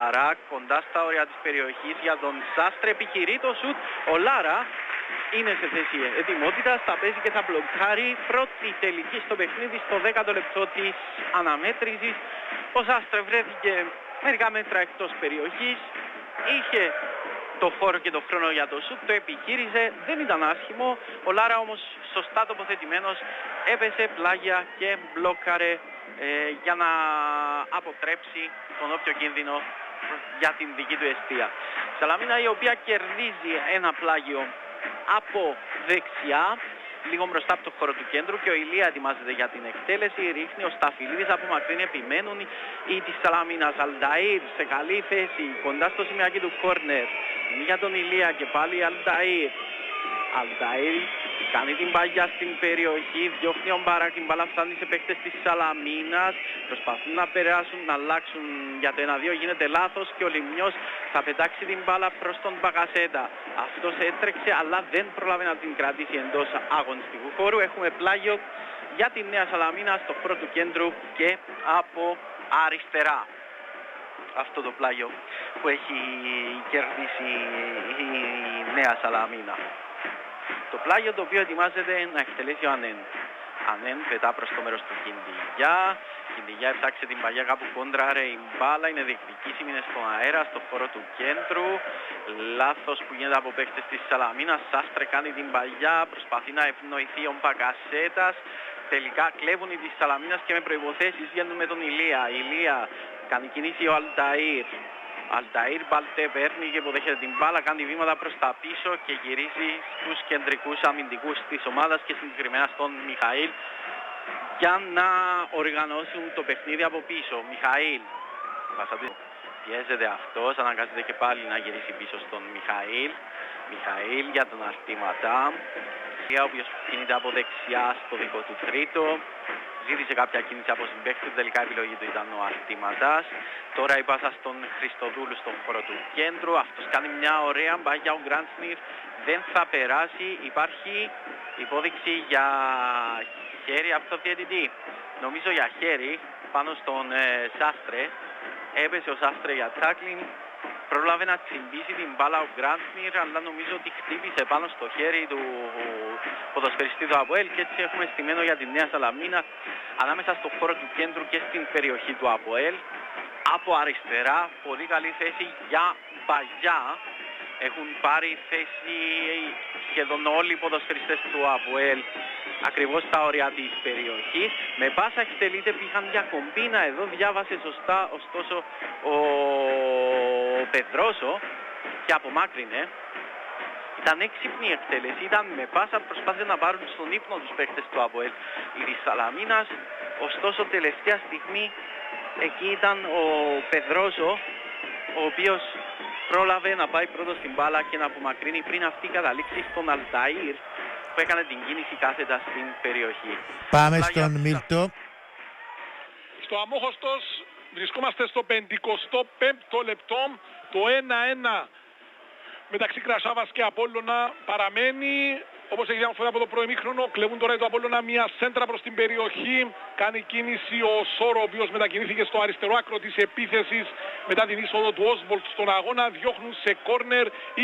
Λάρα κοντά στα όρια της περιοχής για τον Σάστρε, επιχειρεί το σουτ. Ο Λάρα είναι σε θέση ετοιμότητας, θα παίζει και θα μπλοκάρει. Πρώτη τελική στο παιχνίδι στο 10ο λεπτό της αναμέτρησης. Ο Σάστρε βρέθηκε μερικά μέτρα εκτός περιοχής, είχε το χώρο και το χρόνο για το σουτ, το επιχείρησε, δεν ήταν άσχημο. Ο Λάρα όμως σωστά τοποθετημένος έπεσε πλάγια και μπλόκαρε για να αποτρέψει τον όποιο κίνδυνο για την δική του εστία. Σαλαμίνα η οποία κερδίζει ένα πλάγιο από δεξιά, λίγο μπροστά από το χώρο του κέντρου, και ο Ηλία ετοιμάζεται για την εκτέλεση. Ρίχνει ο Σταφυλίδης από μακρύν, επιμένουν οι της Σαλαμίνας. Αλνταΐρ σε καλή θέση κοντά στο σημειακί του κόρνερ για τον Ηλία και πάλι Αλνταΐρ. Αλνταΐρ κάνει την παγιά στην περιοχή, διώχνει ο Μπάρακ, την μπάλα φτάνει σε παίκτες της Σαλαμίνας, προσπαθούν να περάσουν, να αλλάξουν για το 1-2, γίνεται λάθος και ο Λιμνιός θα πετάξει την μπάλα προς τον Μπακασέτα. Αυτός έτρεξε αλλά δεν πρόλαβε να την κρατήσει εντός αγωνιστικού χώρου. Έχουμε πλάγιο για τη Νέα Σαλαμίνα στο χώρο του κέντρου και από αριστερά. Αυτό το πλάγιο που έχει κερδίσει η Νέα Σαλαμίνα. Το πλάγιο το οποίο ετοιμάζεται να εκτελέσει ο Ανέν. Ανέν πετά προς το μέρος του Κιντιγιά. Κιντιγιά έψαξε την παγιά κάπου κόντραρε η μπάλα. Είναι διεκδικήσιμη, είναι στον αέρα, στο χώρο του κέντρου. Λάθος που γίνεται από παίκτες της Σαλαμίνας. Σάστρε κάνει την παγιά, προσπαθεί να ευνοηθεί ο Μπακασέτας. Τελικά κλέβουν οι της Σαλαμίνας και με προϋποθέσεις βγαίνουν με τον Ηλία. Ηλία κάνει κινήσει ο Αλνταΐρ. Αλνταΐρ Μπαλτέ παίρνει και υποδέχεται την μπάλα, κάνει βήματα προς τα πίσω και γυρίζει στους κεντρικούς αμυντικούς της ομάδας και συγκεκριμένα στον Μιχαήλ για να οργανώσουν το παιχνίδι από πίσω. Μιχαήλ, πιέζεται αυτός, αναγκάζεται και πάλι να γυρίσει πίσω στον Μιχαήλ. Μιχαήλ για τον Αρτήματά, ο οποίος κινείται από δεξιά στο δικό του τρίτο. Ζήτησε κάποια κίνηση από συμπαίκτες του, τελικά η επιλογή του ήταν ο Αρτήματας. Τώρα η πάσα στον Χριστοδούλου στον χώρο του κέντρου. Αυτός κάνει μια ωραία μπαγιά, ο Γκράντσνιρ δεν θα περάσει. Υπάρχει υπόδειξη για χέρι από τον διαιτητή. Νομίζω για χέρι πάνω στον Σάστρε. Έπεσε ο Σάστρε για τάκλινγκ. Πρόλαβε να τσιμπήσει την μπάλα ο Γκράντσνιρ, αλλά νομίζω ότι χτύπησε πάνω στο χέρι του ποδοσφαιριστή του ΑΠΟΕΛ και έτσι έχουμε στημένο για τη Νέα Σαλαμίνα ανάμεσα στο χώρο του κέντρου και στην περιοχή του ΑΠΟΕΛ. Από αριστερά, πολύ καλή θέση για παγιά. Έχουν πάρει θέση σχεδόν όλοι οι ποδοσφαιριστές του ΑΠΟΕΛ ακριβώς στα όρια της περιοχής. Με πάσα εκτελείται, πήγαν για κομπίνα εδώ, διάβασε σωστά ωστόσο ο Πεδρόσο και απομάκρυνε. Ήταν έξυπνη η εκτέλεση, ήταν με πάσα, προσπάθησε να πάρουν στον ύπνο τους παίκτες του ΑΠΟΕΛ η της Σαλαμίνας, ωστόσο τελευταία στιγμή εκεί ήταν ο Πεδρόσο, ο οποίος πρόλαβε να πάει πρώτος στην μπάλα και να απομακρύνει πριν αυτή καταλήξει στον Αλταΐρ που έκανε την κίνηση κάθετα στην περιοχή. Πάμε στον Μίλτο. Στο Αμόχωστος βρισκόμαστε στο 55ο λεπτό. Το 1-1 μεταξύ Κρασάβας και Απόλλωνα παραμένει. Όπως έχει διαμορφωθεί από το προημίχρονο, κλεβούν τώρα το Απόλλωνα μια σέντρα προς την περιοχή. Κάνει κίνηση ο Σόρο, ο οποίος μετακινήθηκε στο αριστερό άκρο της επίθεσης μετά την είσοδο του Όσβολτ στον αγώνα. Διώχνουν σε κόρνερ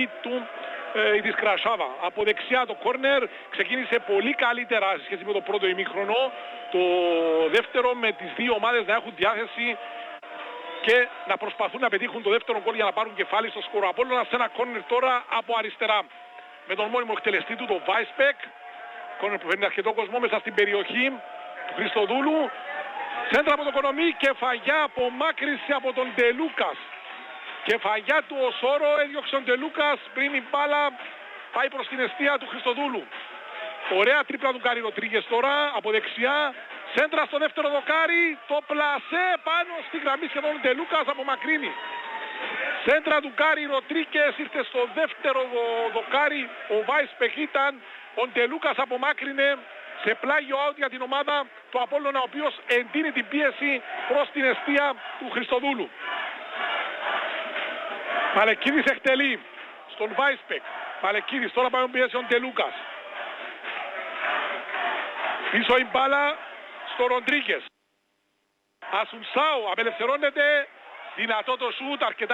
η της Κρασάβα. Από δεξιά το κόρνερ ξεκίνησε πολύ καλύτερα σε σχέση με το πρώτο ημίχρονο. Το δεύτερο με τις δύο ομάδες να έχουν διάθεση και να προσπαθούν να πετύχουν το δεύτερο γκολ για να πάρουν κεφάλι στο σκορ. Απόλλωνα σε ένα κόρνερ τώρα από αριστερά με τον μόνιμο εκτελεστή του, τον Βάισπεκ. Κόρνερ που φέρνει αρκετό κόσμο μέσα στην περιοχή του Χριστοδούλου. Σέντρα από τον Κονομή και φαγιά, απομάκρυνση από τον Ντελούκας. Και φαγιά του ο Σόρο, έδιωξε τον Ντελούκας πριν η μπάλα πάει προς την εστία του Χριστοδούλου. Ωραία τρίπλα του Γκάρι Ροντρίγκες τώρα από δεξιά. Σέντρα στο δεύτερο δοκάρι, το πλασέ πάνω στη γραμμή σχεδόν Ντελούκας απομακρύνει. Σέντρα του Γκάρι Ροντρίγκες, ήρθε στο δεύτερο δοκάρι, ο Βάισπεκ ήταν, ο Ντελούκας απομάκρυνε σε πλάγιο out για την ομάδα του Απόλλωνα, ο οποίος εντείνει την πίεση προς την εστία του Χριστοδούλου. Μαλεκίδης εκτελεί στον Βάισπεκ. Μαλεκίδης τώρα πάει πίεση ο Ντελούκας. Πίσω η μπάλα στο Ροντρίγκες. Ασουνσάου απελευθερώνεται. Δυνατό το σούτ, αρκετά